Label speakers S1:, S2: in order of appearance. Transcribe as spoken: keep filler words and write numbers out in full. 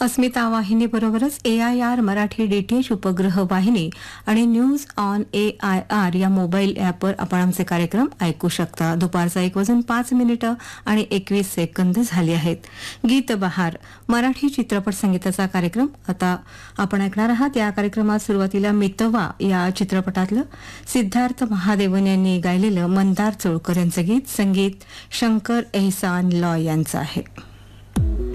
S1: अस्मिता वाहिनी बरोबरच ए I R Marathi DTH उपग्रह वाहिनी आणि news on A I R या मोबाईल ॲपवर आपण आमचे कार्यक्रम ऐकू शकता. दुपारचा एक वाजून पाच मिनिटं आणि एकवीस सेकंद झाली आहेत. गीत बहार मराठी चित्रपट संगीताचा कार्यक्रम आता आपण ऐकणार आहात. या कार्यक्रमात सुरुवातीला मितवा या चित्रपटातलं सिद्धार्थ महादेवन यांनी गायलेलं मंदार चोळकर यांचं गीत, संगीत शंकर एहसान लॉय यांचं आहे.